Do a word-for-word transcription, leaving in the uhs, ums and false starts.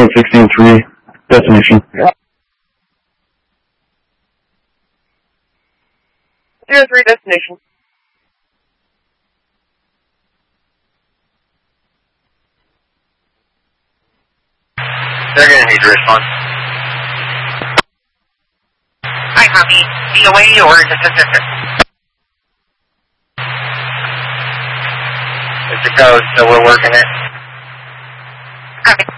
one sixteen three, destination. Zero three, destination. They're going to need to respond. Hi, copy. D O A or just assistant? It's a code, so we're working it. Copy.